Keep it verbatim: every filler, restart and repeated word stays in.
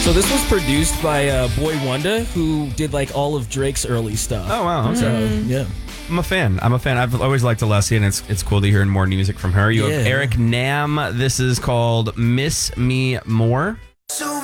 So this was produced by uh, Boy Wonder, who did like all of Drake's early stuff. Oh, wow. Okay. So, yeah. I'm a fan. I'm a fan. I've always liked Alessia, and it's it's cool to hear more music from her. You Yeah. have Eric Nam. This is called Miss Me More. So